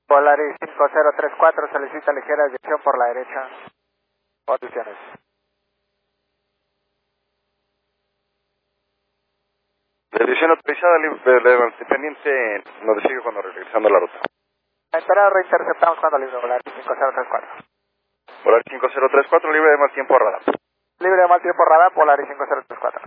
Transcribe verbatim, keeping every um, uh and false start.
Polaris cinco cero tres cuatro, solicita ligera dirección por la derecha. Condiciones. Dirección autorizada, libre dependiente, nos sigue cuando regresando a la ruta. Esperado, reinterceptamos cuando libre, Polaris cinco cero tres cuatro. Polaris cinco cero tres cuatro, libre de mal tiempo radar. Libre de mal tiempo radar, Polaris cinco cero tres cuatro.